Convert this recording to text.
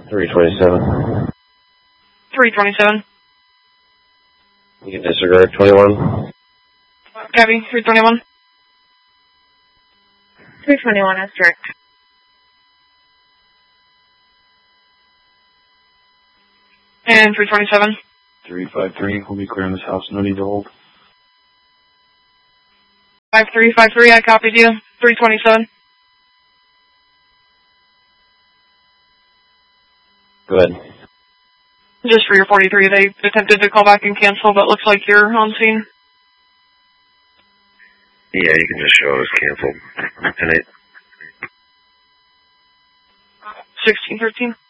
327. 327. You can disregard 21. Copy, 321. 321 is direct. And 327. 353, we'll be clearing this house, no need to hold. 5353, I copied you. 327. Go ahead. Just for your 43, they attempted to call back and cancel, but looks like you're on scene. Yeah, you can just show it as canceled. And 1613.